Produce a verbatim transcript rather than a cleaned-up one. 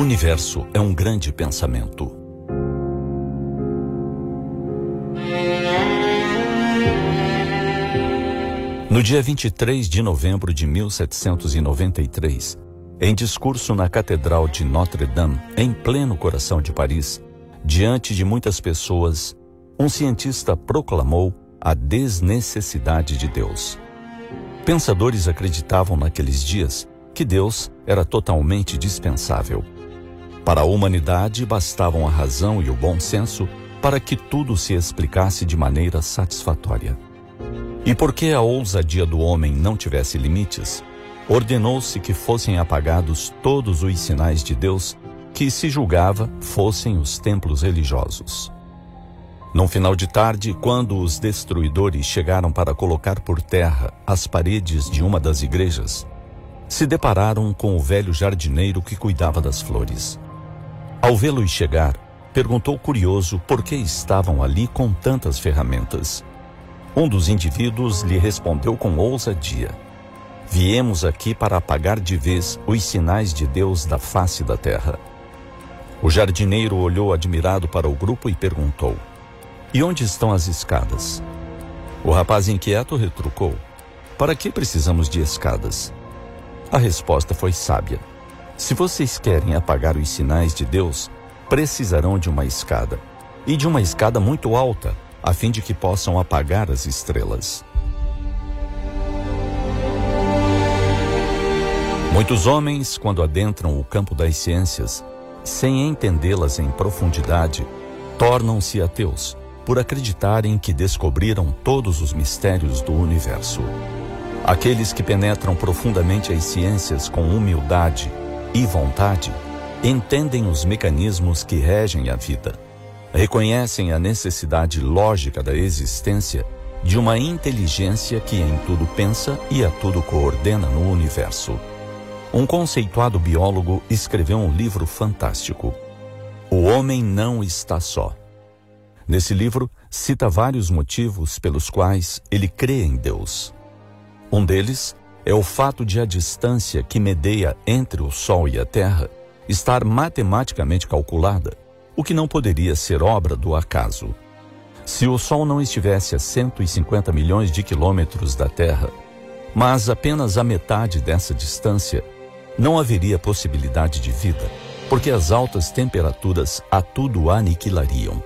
universo é um grande pensamento. No dia vinte e três de novembro de mil setecentos e noventa e três, em discurso na Catedral de Notre-Dame, em pleno coração de Paris, diante de muitas pessoas, um cientista proclamou a desnecessidade de Deus. Pensadores acreditavam naqueles dias que Deus era totalmente dispensável. Para a humanidade bastavam a razão e o bom senso para que tudo se explicasse de maneira satisfatória. E porque a ousadia do homem não tivesse limites, ordenou-se que fossem apagados todos os sinais de Deus que se julgava fossem os templos religiosos. Num final de tarde, quando os destruidores chegaram para colocar por terra as paredes de uma das igrejas, se depararam com o velho jardineiro que cuidava das flores. Ao vê-los chegar, perguntou curioso por que estavam ali com tantas ferramentas. Um dos indivíduos lhe respondeu com ousadia: viemos aqui para apagar de vez os sinais de Deus da face da terra. O jardineiro olhou admirado para o grupo e perguntou: e onde estão as escadas? O rapaz inquieto retrucou: para que precisamos de escadas? A resposta foi sábia: se vocês querem apagar os sinais de Deus, precisarão de uma escada, e de uma escada muito alta, a fim de que possam apagar as estrelas. Muitos homens, quando adentram o campo das ciências, sem entendê-las em profundidade, tornam-se ateus, por acreditarem que descobriram todos os mistérios do universo. Aqueles que penetram profundamente as ciências com humildade e vontade, entendem os mecanismos que regem a vida, reconhecem a necessidade lógica da existência de uma inteligência que em tudo pensa e a tudo coordena no universo. Um conceituado biólogo escreveu um livro fantástico: O Homem Não Está Só. Nesse livro, cita vários motivos pelos quais ele crê em Deus. Um deles é o fato de a distância que medeia entre o Sol e a Terra estar matematicamente calculada, o que não poderia ser obra do acaso. Se o Sol não estivesse a cento e cinquenta milhões de quilômetros da Terra, mas apenas a metade dessa distância, não haveria possibilidade de vida, porque as altas temperaturas a tudo aniquilariam.